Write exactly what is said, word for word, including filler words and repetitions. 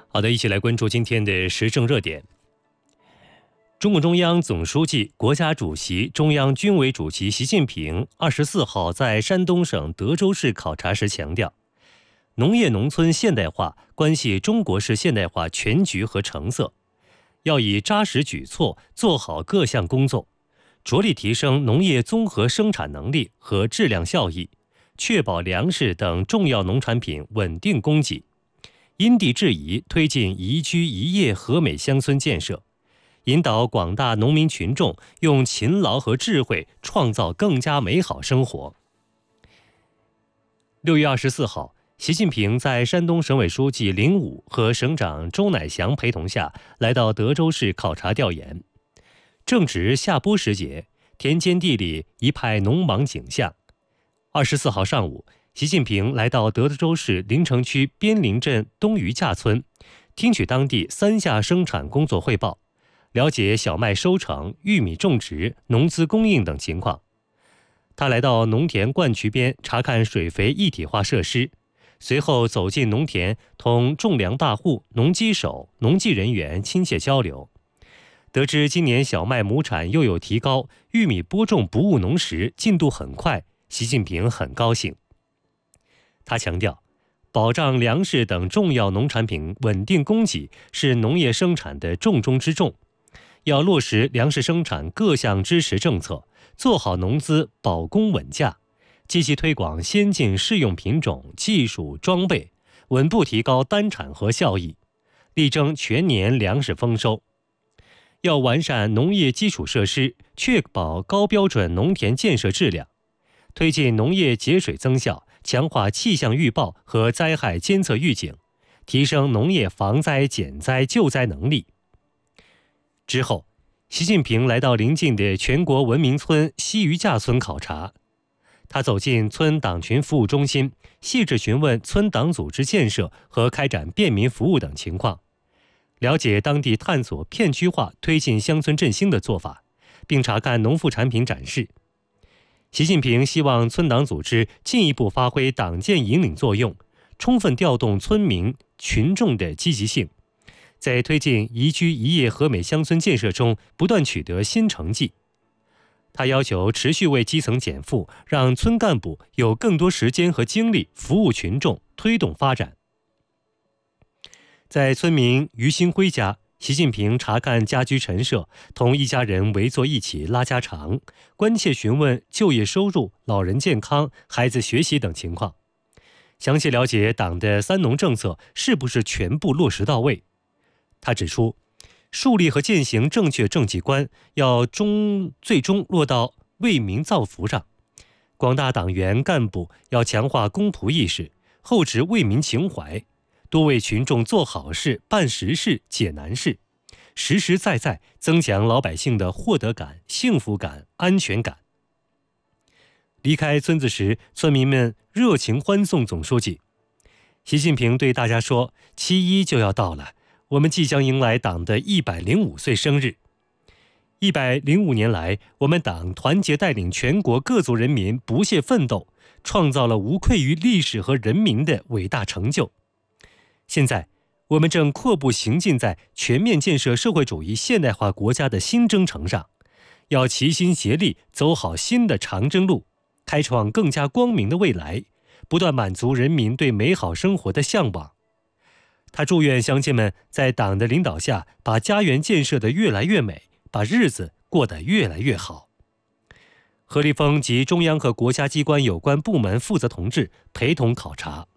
好的，一起来关注今天的时政热点。中共中央总书记、国家主席、中央军委主席习近平二十四号在山东省德州市考察时强调，农业农村现代化关系中国式现代化全局和成色，要以扎实举措做好各项工作，着力提升农业综合生产能力和质量效益，确保粮食等重要农产品稳定供给，因地制宜推进宜居宜业和美乡村建设，引导广大农民群众用勤劳和智慧创造更加美好生活。六月二十四号，习近平在山东省委书记林武和省长周乃祥陪同下来到德州市考察调研。正值下播时节，田间地里一派农忙景象。二十四号上午，习近平来到德州市临城区边陵镇东余架村，听取当地三下生产工作汇报，了解小麦收成、玉米种植、农资供应等情况。他来到农田灌渠边查看水肥一体化设施，随后走进农田，同种粮大户、农机手、农技人员亲切交流。得知今年小麦亩产又有提高，玉米播种不误农时进度很快，习近平很高兴。他强调，保障粮食等重要农产品稳定供给是农业生产的重中之重，要落实粮食生产各项支持政策，做好农资保供稳价，积极推广先进适用品种、技术、装备，稳步提高单产和效益，力争全年粮食丰收。要完善农业基础设施，确保高标准农田建设质量，推进农业节水增效，强化气象预报和灾害监测预警，提升农业防灾减灾救灾能力。之后，习近平来到邻近的全国文明村西余架村考察。他走进村党群服务中心，细致询问村党组织建设和开展便民服务等情况，了解当地探索片区化推进乡村振兴的做法，并查看农副产品展示。习近平希望村党组织进一步发挥党建引领作用，充分调动村民群众的积极性，在推进宜居宜业和美乡村建设中不断取得新成绩。他要求持续为基层减负，让村干部有更多时间和精力服务群众，推动发展。在村民于新辉家，习近平查看家居陈设，同一家人围坐一起拉家常，关切询问就业收入、老人健康、孩子学习等情况，详细了解党的三农政策是不是全部落实到位。他指出，树立和践行正确政绩观要终最终落到为民造福上。广大党员干部要强化公仆意识，厚植为民情怀，多为群众做好事、办实事、解难事，实实在在增强老百姓的获得感、幸福感、安全感。离开村子时，村民们热情欢送总书记。习近平对大家说，七一就要到了，我们即将迎来党的一百零五岁生日。一百零五年来，我们党团结带领全国各族人民不懈奋斗，创造了无愧于历史和人民的伟大成就。现在，我们正阔步行进在全面建设社会主义现代化国家的新征程上，要齐心协力走好新的长征路，开创更加光明的未来，不断满足人民对美好生活的向往。他祝愿乡亲们在党的领导下，把家园建设得越来越美，把日子过得越来越好。何立峰及中央和国家机关有关部门负责同志陪同考察。